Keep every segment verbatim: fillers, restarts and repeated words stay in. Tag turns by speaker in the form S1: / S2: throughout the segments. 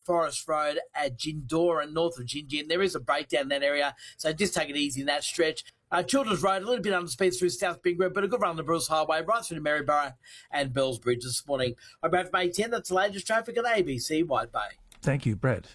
S1: Forest Road at Jindoran, north of Gingin. There is a breakdown in that area, so just take it easy in that stretch. Uh, Children's Road, a little bit under speed through South Bingwood, but a good run on the Bruce Highway, right through to Maryborough and Bells Bridge this morning. I'm Brad from A ten. That's the latest traffic at A B C Wide Bay.
S2: Thank you, Brad.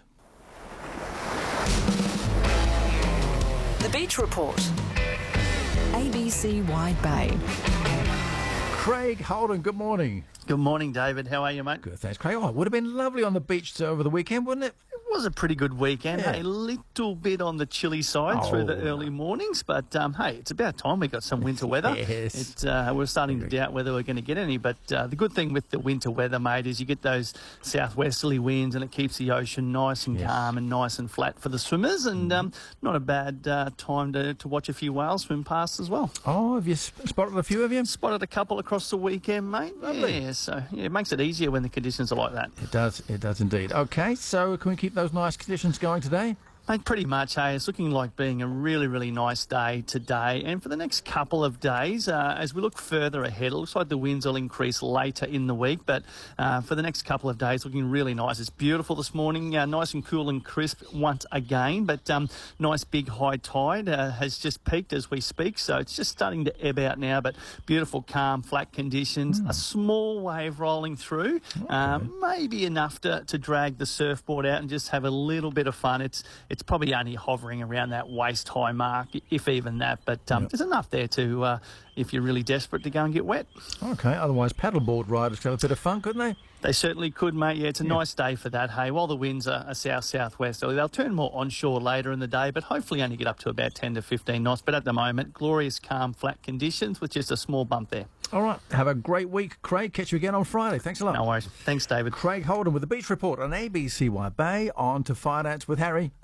S3: The Beach Report. A B C Wide Bay.
S2: Craig Holden, good morning.
S4: Good morning, David. How are you, mate?
S2: Good, thanks, Craig. Oh, it would have been lovely on the beach over the weekend, wouldn't it?
S4: It was a pretty good weekend.
S2: Yeah.
S4: Hey, a little bit on the chilly side
S2: Oh.
S4: through the early mornings, but um, hey, it's about time we got some winter weather.
S2: Yes.
S4: It's, uh, we're starting to doubt whether we're going to get any, but uh, the good thing with the winter weather, mate, is you get those southwesterly winds and it keeps the ocean nice and
S2: Yes.
S4: calm and nice and flat for the swimmers, and um, not a bad uh, time to, to watch a few whales swim past as well.
S2: Oh, have you sp- spotted a few of you?
S4: Spotted a couple across the weekend, mate.
S2: Lovely.
S4: Yeah, so yeah, it makes it easier when the conditions are like that.
S2: It does, it does indeed. Okay, so can we keep those nice conditions going today?
S4: Mate, pretty much, hey. It's looking like being a really, really nice day today. And for the next couple of days, uh, as we look further ahead, it looks like the winds will increase later in the week. But uh, for the next couple of days, looking really nice. It's beautiful this morning, uh, nice and cool and crisp once again. But um, nice big high tide uh, has just peaked as we speak. So it's just starting to ebb out now. But beautiful, calm, flat conditions. Mm. A small wave rolling through. Okay. Um, maybe enough to, to drag the surfboard out and just have a little bit of fun. It's It's probably only hovering around that waist-high mark, if even that. But um,
S2: yep.
S4: there's enough there to, uh, if you're really desperate, to go and get wet.
S2: Okay, otherwise paddleboard riders could have a bit of fun, couldn't they?
S4: They certainly could, mate. Yeah, it's a yeah. nice day for that, hey. While the winds are, are south-southwesterly, they'll turn more onshore later in the day, but hopefully only get up to about ten to fifteen knots. But at the moment, glorious, calm, flat conditions with just a small bump there.
S2: All right, have a great week, Craig. Catch you again on Friday. Thanks a lot.
S4: No worries. Thanks, David.
S2: Craig Holden with the Beach Report on A B C Wide Bay. On to finance with Harry.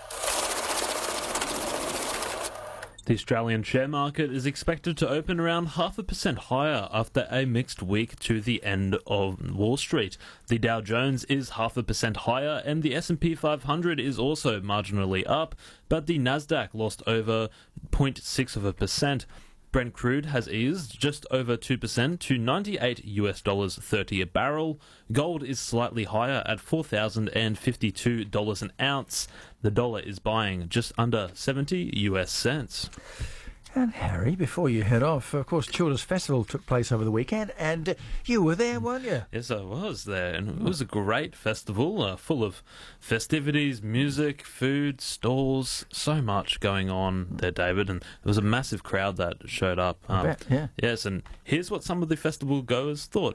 S5: The Australian share market is expected to open around half a percent higher after a mixed week to the end of Wall Street. The Dow Jones is half a percent higher and the S and P five hundred is also marginally up, but the Nasdaq lost over zero point six of a percent. Brent crude has eased just over two percent to ninety-eight US dollars thirty a barrel. Gold is slightly higher at four thousand fifty-two dollars an ounce. The dollar is buying just under seventy US cents.
S2: And Harry, before you head off, of course, Children's Festival took place over the weekend, and uh, you were there, weren't you?
S5: Yes, I was there, and it was a great festival, uh, full of festivities, music, food, stalls, so much going on there, David, and there was a massive crowd that showed up.
S2: Um, I bet, yeah.
S5: Yes, and here's what some of the festival goers thought.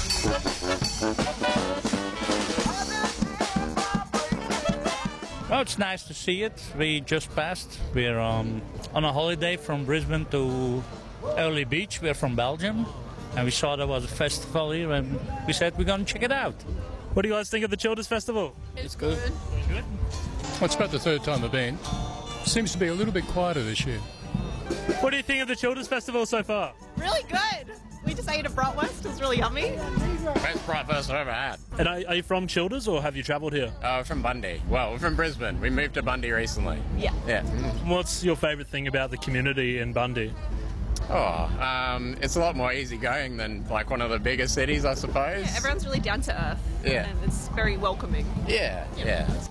S6: Well, it's nice to see it. We just passed. We're um, on a holiday from Brisbane to Early Beach. We're from Belgium. And we saw there was a festival here and we said we're going to check it out.
S5: What do you guys think of the Children's Festival?
S7: It's good.
S5: Good?
S7: Well, it's about the third time I've been. Seems to be a little bit quieter this year.
S5: What do you think of the Children's Festival so far?
S8: Really good. We just ate a bratwurst. It was really yummy.
S9: Best bratwurst I've ever had.
S5: And are, are you from Childers or have you travelled here?
S9: Uh, we're from Bundy. Well, we're from Brisbane. We moved to Bundy recently.
S8: Yeah.
S9: Yeah.
S5: What's your favourite thing about the community in Bundy?
S9: Oh, um, it's a lot more easygoing than like one of the bigger cities, I suppose.
S8: Yeah, everyone's really down to earth.
S9: Yeah.
S8: And it's very welcoming.
S9: Yeah, yeah. yeah.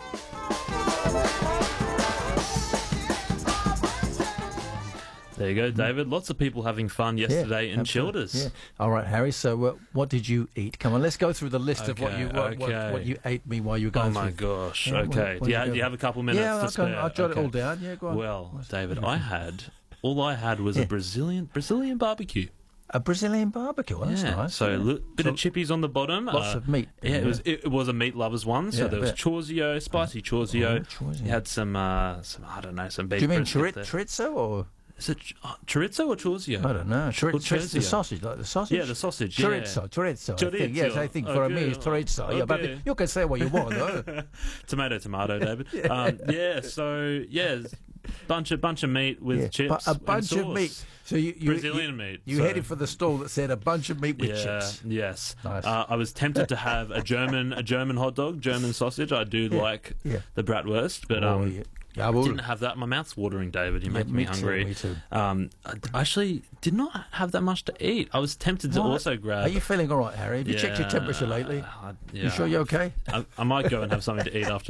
S5: There you go, David. Lots of people having fun yesterday
S2: yeah,
S5: in
S2: absolutely.
S5: Childers.
S2: Yeah. All right, Harry. So, uh, what did you eat? Come on, let's go through the list
S5: okay,
S2: of what you what,
S5: okay.
S2: what, what you ate me while you were going
S5: through. Oh my
S2: through.
S5: gosh!
S2: Yeah,
S5: okay,
S2: what, what
S5: do, you,
S2: you
S5: do you have a couple minutes
S2: yeah,
S5: to
S2: I'll
S5: spare?
S2: Go, I'll jot
S5: okay.
S2: it all down. Yeah, go on.
S5: Well,
S2: What's
S5: David, I had all I had was
S2: yeah.
S5: a Brazilian Brazilian barbecue.
S2: A Brazilian barbecue. Well, that's
S5: yeah.
S2: nice.
S5: So
S2: yeah.
S5: a li- bit
S2: so
S5: of chippies on the bottom.
S2: Lots
S5: uh,
S2: of meat.
S5: Yeah,
S2: yeah,
S5: it was it, it was a meat lovers one. So
S2: yeah,
S5: there was
S2: bet.
S5: chorzio, spicy chorzio.
S2: Oh, chorzio.
S5: You had some uh, some I don't know some beef.
S2: Do you mean
S5: chori-
S2: chorizo or?
S5: Is it ch- uh, chorizo or chorzio?
S2: I don't know. Chor-
S5: Well,
S2: chorizo, the
S5: chorzio.
S2: sausage, like the sausage.
S5: Yeah, the sausage. Yeah.
S2: Chorizo, chorizo. I think.
S5: Chorizo.
S2: Yes, I think for
S5: Okay.
S2: me it's chorizo. Yeah, but
S5: Okay.
S2: you can say what you want, though.
S5: Tomato, tomato, David.
S2: yeah.
S5: Um, yeah. So yeah, bunch of bunch of meat with
S2: yeah.
S5: chips.
S2: But a bunch
S5: and
S2: of
S5: sauce.
S2: meat. So you, you
S5: Brazilian
S2: you,
S5: meat.
S2: You
S5: so.
S2: headed for the stall that said a bunch of meat with
S5: yeah,
S2: chips.
S5: Yes.
S2: Nice.
S5: Uh, I was tempted to have a German a German hot dog, German sausage. I do
S2: Yeah.
S5: like
S2: Yeah.
S5: the bratwurst, but
S2: Oh,
S5: um,
S2: yeah.
S5: I didn't have that. My mouth's watering, David. You
S2: Yeah,
S5: make me,
S2: me too,
S5: hungry.
S2: me too.
S5: Um, I d- actually did not have that much to eat. I was tempted to
S2: What?
S5: also grab.
S2: Are you feeling all right, Harry? Have you checked your
S5: Yeah,
S2: temperature lately?
S5: uh,
S2: You
S5: yeah.
S2: sure you're okay?
S5: I, I might go and have something to eat after